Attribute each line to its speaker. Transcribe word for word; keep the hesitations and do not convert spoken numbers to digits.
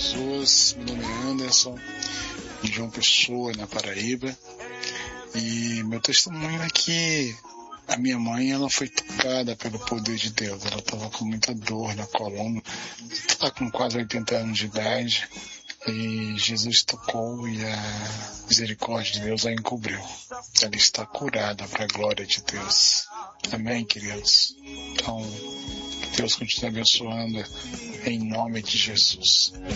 Speaker 1: Jesus. Meu nome é Anderson, de João Pessoa, na Paraíba. E meu testemunho é que a minha mãe, ela foi tocada pelo poder de Deus. Ela estava com muita dor na coluna, está com quase oitenta anos de idade. E Jesus tocou e a misericórdia de Deus a encobriu. Ela está curada para a glória de Deus. Amém, queridos? Então, Deus continue abençoando em nome de Jesus.